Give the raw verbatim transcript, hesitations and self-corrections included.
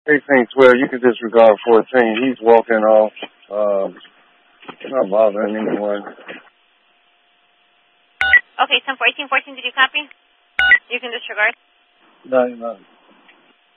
eighteen twelve, you can disregard fourteen. He's walking off. Um, not bothering anyone. Okay, ten fourteen fourteen, did you copy? You can disregard. No, you're not.